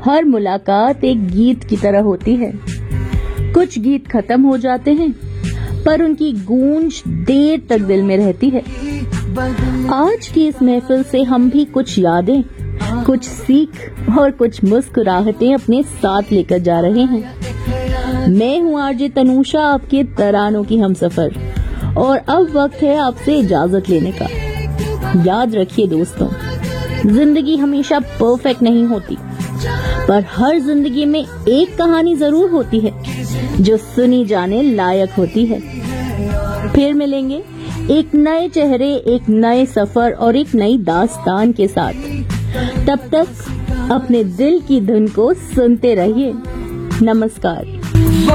हर मुलाकात एक गीत की तरह होती है। कुछ गीत खत्म हो जाते हैं, पर उनकी गूंज देर तक दिल में रहती है। आज की इस महफिल से हम भी कुछ यादें, कुछ सीख और कुछ मुस्कुराहटें अपने साथ लेकर जा रहे हैं। मैं हूँ आरजे तनुषा, आपके तरानों की हमसफर, और अब वक्त है आपसे इजाजत लेने का। याद रखिए दोस्तों, जिंदगी हमेशा परफेक्ट नहीं होती, पर हर जिंदगी में एक कहानी जरूर होती है जो सुनी जाने लायक होती है। फिर मिलेंगे एक नए चेहरे, एक नए सफर और एक नई दास्तान के साथ। तब तक अपने दिल की धुन को सुनते रहिए। नमस्कार।